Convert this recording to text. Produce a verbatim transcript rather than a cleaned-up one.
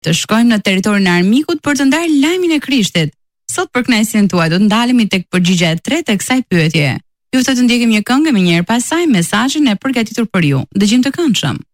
të shkojmë në territorin e armikut për të ndarë lajmin e Krishtit. Sot për kënaqësinë tuaj do të ndalemi tek përgjigjja e tretë e kësaj pyetje. Ju ftoj të ndjekim një këngë, më njëherë pas saj mesazhin e përgatitur për ju. Dëgjim të këndshëm.